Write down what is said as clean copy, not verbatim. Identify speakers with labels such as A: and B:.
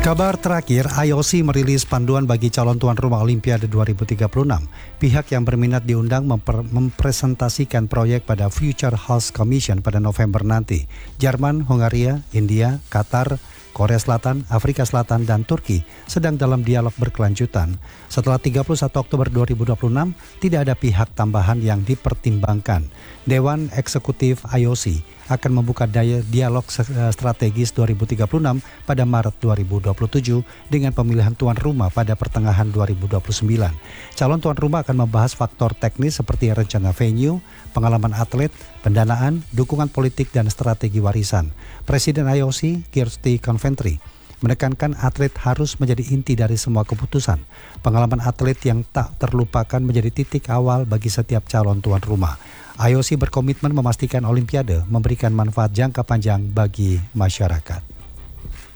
A: Kabar terakhir, IOC merilis panduan bagi calon tuan rumah Olimpiade 2036. Pihak yang berminat diundang mempresentasikan proyek pada Future Host Commission pada November nanti. Jerman, Hungaria, India, Qatar, Korea Selatan, Afrika Selatan, dan Turki sedang dalam dialog berkelanjutan. Setelah 31 Oktober 2026, tidak ada pihak tambahan yang dipertimbangkan. Dewan Eksekutif IOC akan membuka dialog strategis 2036 pada Maret 2027 dengan pemilihan tuan rumah pada pertengahan 2029. Calon tuan rumah akan membahas faktor teknis seperti rencana venue, pengalaman atlet, pendanaan, dukungan politik, dan strategi warisan. Presiden IOC, Kirsti Coventry, menekankan atlet harus menjadi inti dari semua keputusan. Pengalaman atlet yang tak terlupakan menjadi titik awal bagi setiap calon tuan rumah. IOC berkomitmen memastikan Olimpiade memberikan manfaat jangka panjang bagi masyarakat.